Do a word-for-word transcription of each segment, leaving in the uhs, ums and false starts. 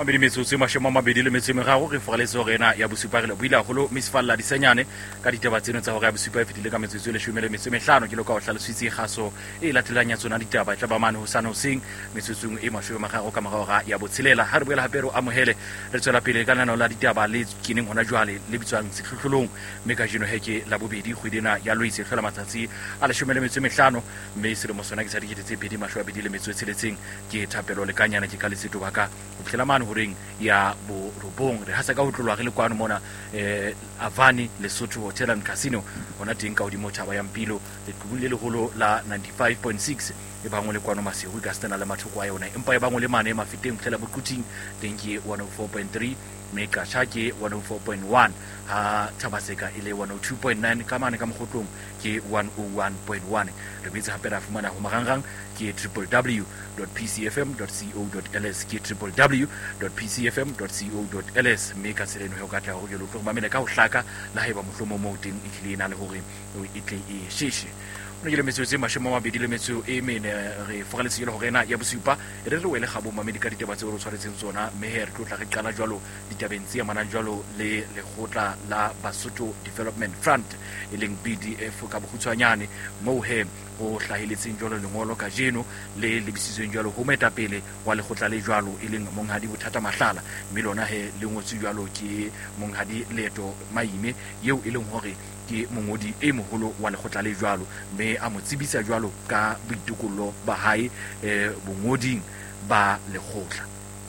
mabedi metsotso e mashome a mabedi le metso e meraro re foraletse hore ena ya bosupa re le buile haholo Miss Falla Disenyane ka ditaba tseno tsa hore ya bosupa e fetile ka metsotso e leshome le metso e mehlano ke lo ka o hlalositse kgaso e latelang ya tsona ditaba e tla ba mane ho sana hoseng metsotsong e mashome a mararo ka morao ya botshelela ha re boela hape re amohele re tswela pele ka lenaneo la ditaba le keneng hona jwale le bitswang sehlohlolong mme ka jeno heke la bobedi kgwedina ya Loise hlola matsatsi a leshome le metso e mehlano mme selemo sona ke sa dikete tse pedi mashome a pedi le metso e tsheletseng ke thapelo le kanyana ke ka letseto baka ho fihlela mane horeng ya bo robong re hasa ka ho tlolwa re le kwano mona eh Avani Lesotho Hotel and Casino hona teng ka hodimo thaba ya Mpilo le qubung le leholo la ninety-five point six e bangwe le kwano Masehu ka stena le mathoko a yona empa e bangwe le mane mafeteng fela bokuting teng ke one oh four point three meka shake one oh four point one ha Thabaseka ile one oh two point nine ka mane ka mogotlong ke one oh one point one re bitse hape ra fumana ho marangrang ke w w w dot p c f m dot co dot l s ke w w w dot p c f m dot co dot l s mme ka tseleno ho ka tla ho jelo tlo mamela ka ho hlaka la haeba mohlomo mo teng e tlile na le hore e tle e sheshe no ke le metso tse mashome a mabedi le metso e mene re foraletse ile hore ena ya bosupa e re re wele gabo mamedi ka ditaba tse o tshwaretseng tsona mme he re tlotla re qala jwalo ditabeng tse manang jwalo le lekgotla la Basotho Development Front e leng B D F ka bokgutshwanyane mo he o hlahiletseng jwalo lengolo ka jeno le lebisitsweng jwalo ho metapele wa lekgotla le jwalo e leng monghadi Bothata Mahlala mme lona he le ngotswe jwalo ke monghadi Leeto Maime yeo e leng hore ke mongodi e moholo wa lekgotla le jwalo mme a mo tsebisa jwalo ka boitokollo ba hae eh bongoding ba lekgotla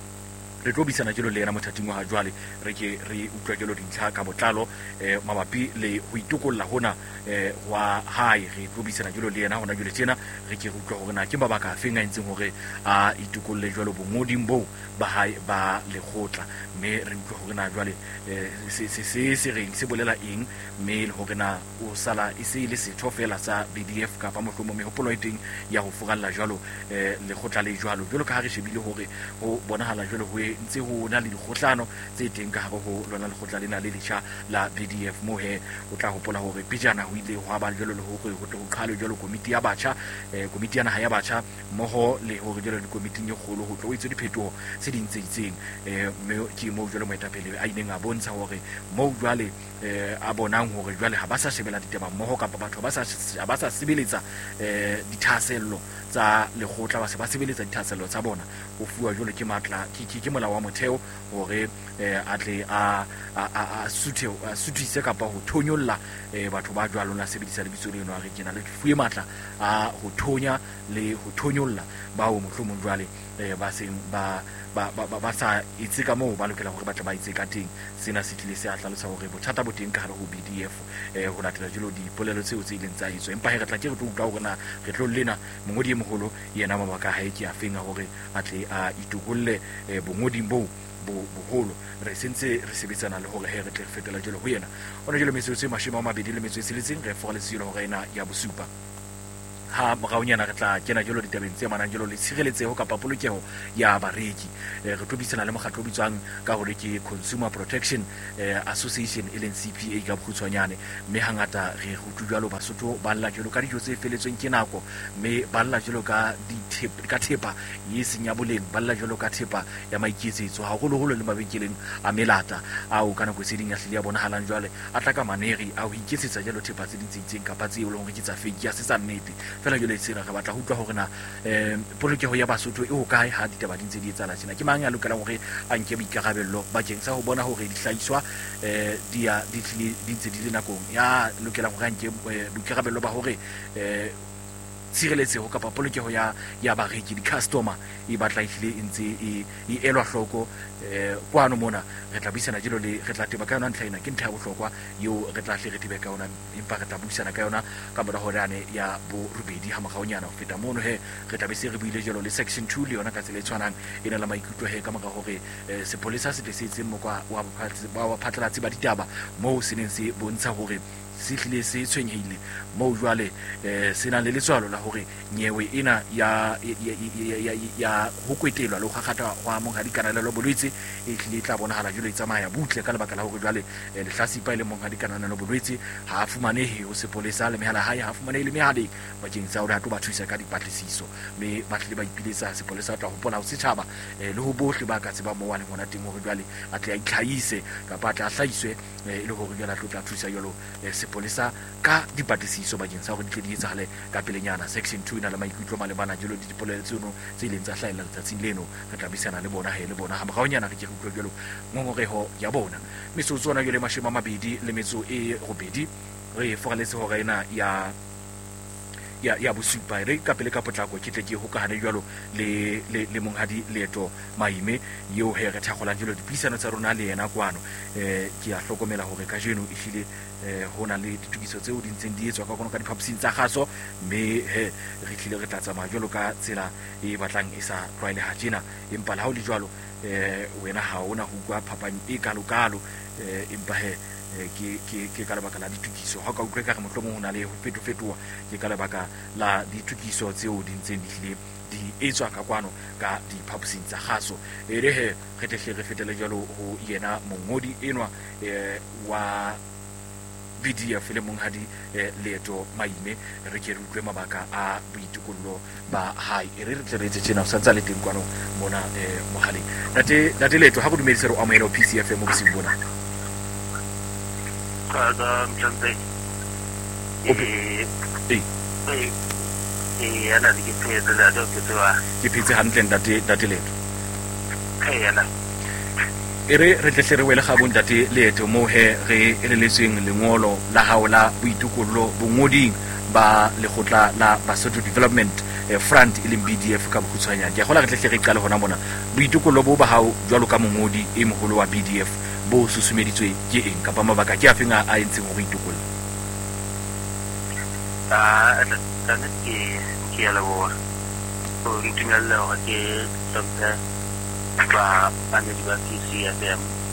re tlo bisana jelo le ena mothating wa jwale re ke re utlwa jelo dintlha ka botlalo eh mabapi le ho itokolla hona eh wa hae re tlo bisana jelo le ena hona jole tjena re ke re utlwa hore na ke mabaka a feng a ntseng hore a itokolle jwalo bongoding bo ba hae ba lekgotla mme re utlwa hore na jwale se se se se re se bolela eng mme le hore na o sala e se ile setho fela sa B D F ka pa mohlomo me hopolo eteng ya ho furalla jwalo eh lekgotla le jwalo jwalo ka ha re shebile hore ho bonahala jwalo ho ntse ho na le dikgohlano tse teng ka hare ho lona lekgotla lena le letsha la B D F mo he o tla hopola hore pejana ho ile ho ba jwalo le hore ho tlo ho qhalo jwalo komiti ya batjha eh komiti yana ha ya batjha moho le hore jwalo le komiti e kgolo ho tlo itse diphetoho tse ding tse itseng eh me ke mo jwalo moetapele a ineng a bontsha hore mo jwale eh a bonang hore jwale ha ba sa shebela ditaba moho ka batho ba sa ba sa sebeletsa eh dithasello tsa lekgotla ba se ba sebeletsa dithasello tsa bona o fuwa jwalo ke matla ke ke molao wa motheo hore eh atle a a suthe a suthise ka pa ho thonyolla eh batho ba jwalo la sebedisa lebitso leno a re kena le fuwe matla a ho thonya le ho thonyolla ba o mohlomong jwale eh ba seng ba ba ba ba sa itse ka mo ba lokela hore ba tla ba itse ka teng sena se tlile se a hlalosa hore bothata bo teng ka hare ho B D F eh ho latela jelo dipolelo tseo tse ileng tsa itswe empa he re tla ke re tlo utlwa hore na re tlo lena mongodi e moholo yena mabaka ha e ke a fenga hore a tle a itukolle eh bongoding bo bo boholo re sentse re sebetsana le hore he re tle fetela jelo ho yena ona jelo metso tse mashome a mabedi le metso e seletseng re foraletse jelo hore ena ya bosupa ha moraonyana re tla kena jelo ditabeng tse manang jelo le tshireletseho ka polokeho ya bareki re tobisana le mokgatlo o bitswang ka hore ke Consumer Protection Association e leng C P A ka bokgutshwanyane mme hangata re go tujalo Basotho ba lla jelo ka dijo tse feletsweng ke nako mme ba lla jelo ka dithepa ka thepa ye senya boleng ba lla jelo ka thepa ya maiketsetso ha go holo le mabenkeleng a melata a o kana go seding ya hlile ya bona halang jwale a tla ka maneri a ho iketsetsa jelo thepa tse ditsitseng kapa tse e leng hore ke tsa fake ya se sa nnete fela jole tsena ga batla ho utlwa hore na eh polokeho ya Basotho e ho kae ha ditaba dintse di etsala tsena ke mang ya lokela hore a nke boikarabello bakeng sa ho bona hore dihlahiswa eh di ya di ntse di le nakong ya lokela hore a nke boikarabello ba hore eh tshireletseho kapa polokeho ya ya bareki di customer e batla ile ntse e e elwa hloko eh kwano mona re tla bisana jelo le re tla teba ka yona ntlhaina ke ntha ya bohlokwa yo re tla hle re tebe ka yona empa re tla busana ka yona ka mora horane ya bo rubedi ha magaonyana ho feta mono he re tla be se re buile jelo le section two le yona ka tsele tshwanang ena la maikutlo he ka mora hore sepolisa se tletse mokwa wa baphatsi ba baphatlatsi ba ditaba mo se neng se bontsha hore se tlile se tshwenyehile mo jwale eh sena le letswalo la hore nyewe ena ya ya ya ho kwetelwa le ho gagata wa monghadi kananelo bolwetse e tlile tla bonahala jwale tsamaya butle ka lebaka la hore jwale le hlasipa ile monghadi kananelo bolwetse ha fumanehe ho sepolesa le mehala hae ha fumanehe le mehadi bakeng sa hore ha tlo ba thusa ka dipatlisiso me ba tlile ba ipilesa sepolesa tla hopola ho setjhaba le ho bohle ba ka tseba mo wa le mona teng hore jwale a tle a itlhaise ka pa tla hlaiswe le hore jwale tlo tla thusa yolo sepolesa ka dipatlisiso bakeng sa hore di tle di etsahale ka pelenyana. Section two ina le maikutlo malebana jelo di dipolelo tseno tse ileng tsa hlaela letsatsing leno re tla bisana le bona he le bona ha mogaonyana re ke go jelo ngongoreho ya bona metsotso ona jole mashema mabedi le metso e robedi re fogaletse hore ena ya ya ya bosupa re ka pele ka potlako ke tle ke ho kahane jwalo le le le monghadi leeto maime yo he re thagolang jelo dipisano tsa rona le yena kwano eh ke a hlokomela hore ka jeno e hlile eh hona le ditukiso tseo di ntseng di etswa ka kono ka diphaposing tsa gaso me he re tlile re tlatsa ma jwalo ka tsela e batlang e sa tlwaele ha tjena empa la ha o le jwalo eh wena ha ona ho kwa phapang e kalokalo eh empa he ke ke ke ka lebaka la ditukiso ha ka utlwe ka re mohlomong hona le ho fetofetoa ke ka lebaka la ditukiso tseo di ntseng di hlile di etswa ka kwano ka diphaposing tsa gaso e re he re tle re fetele jalo ho yena mongodi enwa eh wa B D F le monghadi leeto maime re ke re utlwe mabaka a boitukollo ba hae e re re tle re etse tjena o sa tsa le teng kwano mona eh mohale date date leeto ha bo dumedise re amahela P C F M mo bosing bona kada mtlambe eh eh eh yana di ke la do ke twa ke phetse hantle date date leeto eh yana ere re tle re wele ga bo ntate leeto mo he re eleletsweng lengolo la haola boitukollo bongoding ba lekgotla la Basotho Development Front ile B D F ka bokhutsanya ke gola re tle re qale hona mona boitukollo bo ba hao jwalo ka mongodi e moholo wa B D F bo susumeditswe ke eng kapa mabaka ke afenga a entseng go itukolla ah ta ne ke ke ala bo o ntimela ke tsampa ba ba ne di ba P C F M